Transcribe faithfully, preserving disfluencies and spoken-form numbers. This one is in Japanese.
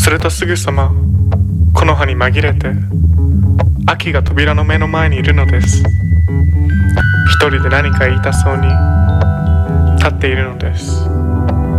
するとすぐさま木の葉に紛れて秋が扉の目の前にいるのです。一人で何か言いたそうに立っているのです。